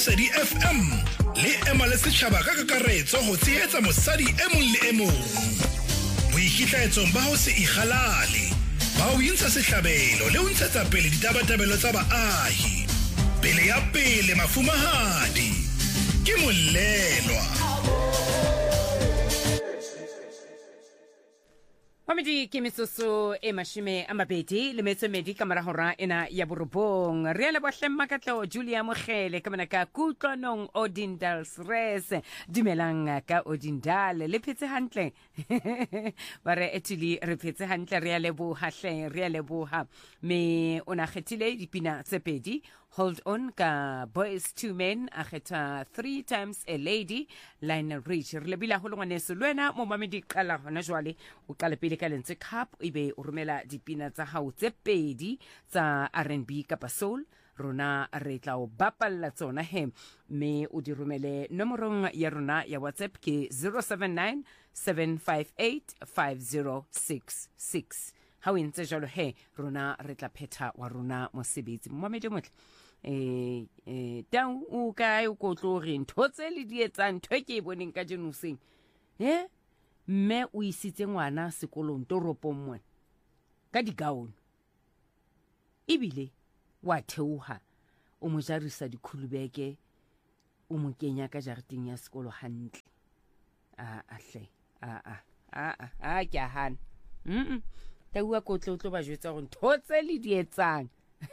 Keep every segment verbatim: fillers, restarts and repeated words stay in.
Lesedi F M le ema le setjhaba ka kakaretso ho tshehetsa mosadi e mong le e mong. Boikitlaetsong ba ho se ikgalale, ba ho intsha sehlabelo le ho ntshetsa pele ditabatabelo tsa baahi. Pele ya pele mafumahadi ke Molelwa. Mamedi ke metsotso e mashome a mabedi le metso e medi ka mora hora ena ya borobong. Re le bohle makatlo Julia Mogele ka mona ka kutlwanong Odindal Sres dumelang ka Odindal le phetse hantle. Ba re etili re phetse hantle re le bo hahle re le bo ha me ona khethile dipina tse pedi. Hold on ka Boys Two Men a khetha Three Times a Lady Lionel Rich re lebila ho lengwaneso lwena mo mamedi qala hona jwale o qala pele ka lentswe cup ebe o romela dipina tsa hao tse pedi tsa R and B kapa soul rona re tla o bapalla tsona he me o di romele nomorong ya rona ya WhatsApp ke zero seven nine seven five eight five zero six six. Ha o ntse jalo he rona re tla phetha wa rona mosebetsi Mohammed motle eh eh tang o ka o ko tlo re ntho tse le di etsang ntho ke e boneng ka jenuseng eh mme o isitse ngwana sekolong toropong mona ka digaono ibile wa theoha o mo jarisa dikhulubeke o mo kenya ka jarting ya sekolo hantle a a hle a a a a ke hana mm ta bua ko tlo tlo ba jwetsa gore ntho tse le di etsang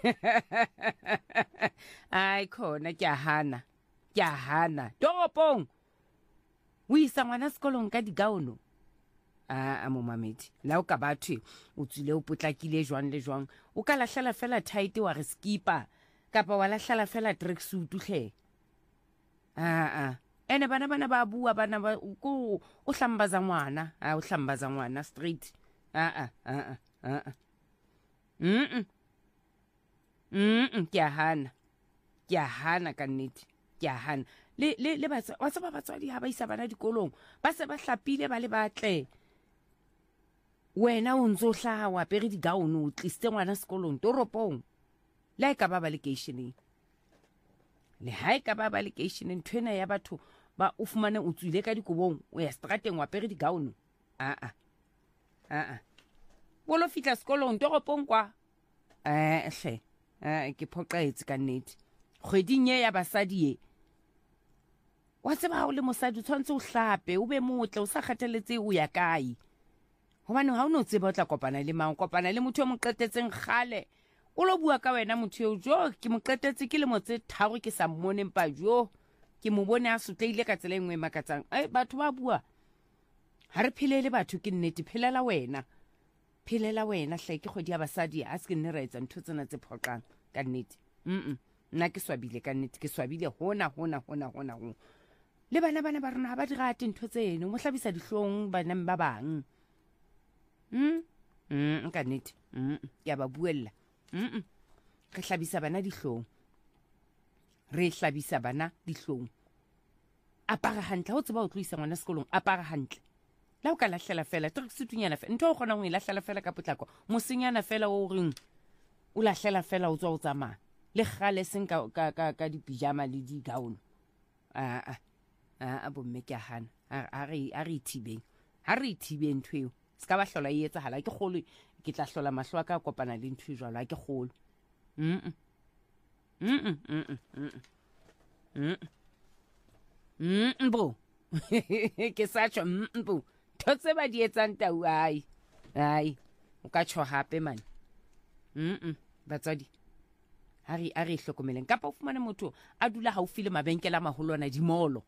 ai khona ke hana ke hana toropong o isa ngwana sekolong ka digaono a a mo mamedi la o ka batho o tsile o potlakile jwang le jwang o ka lahlela fela tight wa re skipper kapa wa lahlela fela tracksuit hle a a ene bana bana ba bua bana ba ko o hlambaza ngwana a o hlambaza ngwana straight a a a a mm mm ke hana ke hana ka nnete ke hana le le le ba wa tsaba batswadi ha ba isa bana dikolong ba se ba hlapile ba le batle wena o ntso hlaha wa pere digaono o tliste ngwana sekolong toropong le ka ba ba locationeng le hae ka ba ba locationeng twena ya batho ba o fumane o tswile ka dikobong o ya strateng wa pere digaono a a a a bolo fitla sekolong toropong kwa eh hle eh ke phoqaetse ka nnete kgweding ye ya basadi e wa tseba o le mosadi tshwantse o hlape o be motle o sa kgatheletse o ya kae hobane ha o no tseba o tla kopana le mang kopana le motho o mo qetetseng khale o lo bua ka wena motho eo jo ke mo qetetse ke le motse tharo ke sa mmone mpa jo ke mo bone a sutleile ka tsela engwe makatsang ai batho ba bua ha re philele batho ke nnete phelela wena phelela wena hle ke kgodi ya basadi a se ke nne ra etsa ntho tsena tse phoqang ka nnete mm nna ke swabile ka nnete ke swabile hona hona hona hona ho le bana bana ba rona ba di rate ntho tseno mo hlabisa dihlong bana ba bang mm mm ka nnete mm ke ba buella mm re hlabisa bana dihlong re hlabisa bana dihlong apara hantle ho tseba o tloisa ngwana sekolong apara hantle la o ka lahlela fela tracksuitnyana fela ntho o kgona go e lahlela fela ka potlako mosenyana fela o reng o lahlela fela o tswa o tsamaya le gale seng ka ka ka, ka di pyjama le di gown a a a bomme ke hana a re a re thibeng ha re thibeng ntweo ska ba hlola e etsa hala ke kgolo ke tla hlola mahlo ka kopana le ntwe jwalo ke kgolo mm mm mm mm mm bo ke sa tsho mm bo thotse ba di etsang tau ai ai o ka tsho hape man mm batsadi hari a re hlokomeleng kapa o fumane motho a dula haufi le mabenkela maholwana dimolo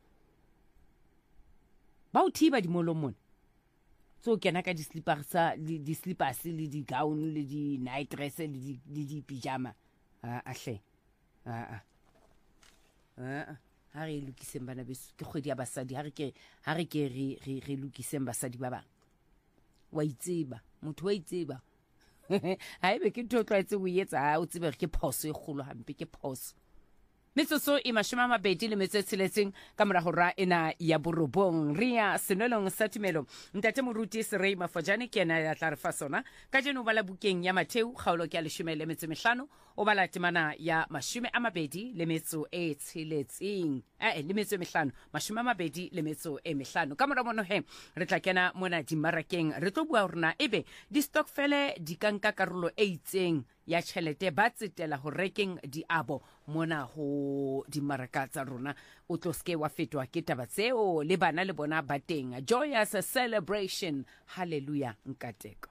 ba o thiba dimolo mona so kena ka di slippers di slippers le di gown le di night dress le di di pyjama a a hle a a a ha re lokiseng bana beso ke kgwedi ya basadi ha re ke ha re ke re re lokiseng basadi ba bang wa itseba motho wa itseba ha ebe ke ntho tlwaetse o etsa ha o tsebe ke phoso e kgolo hampe ke phoso metsotso e mashome a mabedi le metso e tsheletseng ka morago ra ena ya borobong re ya senwelong sa tumelo ntate moruti Serei Mafojane ke ena ya tla re fa sona ka jeno o bala bukeng ya Matheu kgaolo ke ya leshome le metso e mehlano o bala temana ya mashome a mabedi le metso e tsheletseng eh le metso e mehlano mashome a mabedi le metso e mehlano ka mora mono he re tla kena mona dimarakeng re tlo bua rona ebe di stockfele di ka nka karolo e itseng ya tšhelete ba tsetela ho rekeng diabo mona ho dimaraka tsa rona o tlo ske wa fetwa ke taba tseo le bana le bona ba teng joyous celebration hallelujah nkateko